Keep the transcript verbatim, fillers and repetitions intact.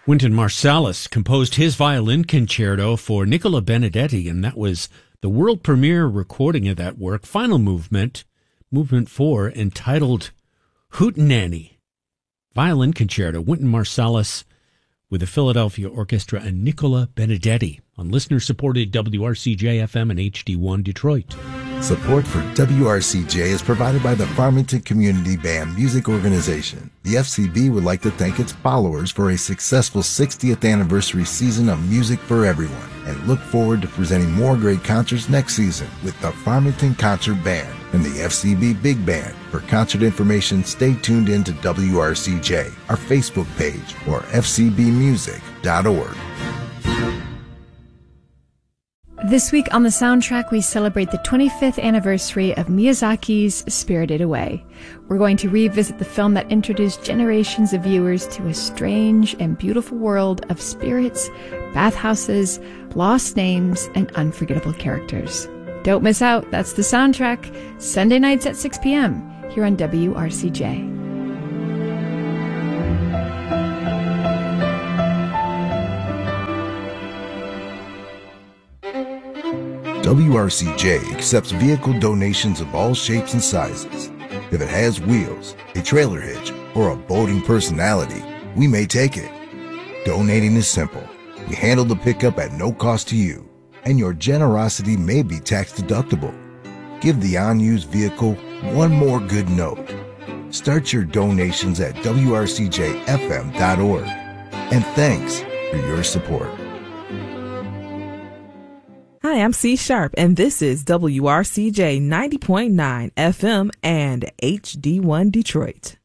Wynton Marsalis composed his violin concerto for Nicola Benedetti, and that was the world premiere recording of that work, final movement, movement four, entitled Hootenanny. Violin concerto, Wynton Marsalis with the Philadelphia Orchestra and Nicola Benedetti on listener-supported W R C J F M and H D one Detroit. Support for W R C J is provided by the Farmington Community Band Music Organization. The F C B would like to thank its followers for a successful sixtieth anniversary season of music for everyone and look forward to presenting more great concerts next season with the Farmington Concert Band and the F C B Big Band. For concert information, stay tuned in to W R C J, our Facebook page, or f c b music dot org. This week on the soundtrack, we celebrate the twenty-fifth anniversary of Miyazaki's Spirited Away. We're going to revisit the film that introduced generations of viewers to a strange and beautiful world of spirits, bathhouses, lost names, and unforgettable characters. Don't miss out. That's the soundtrack, Sunday nights at six p.m. here on W R C J. W R C J accepts vehicle donations of all shapes and sizes. If it has wheels, a trailer hitch, or a boating personality, we may take it. Donating is simple. We handle the pickup at no cost to you, and your generosity may be tax deductible. Give the unused vehicle one more good note. Start your donations at w r c j f m dot org. And thanks for your support. Hi, I'm C Sharp, and this is W R C J ninety point nine F M and H D one Detroit.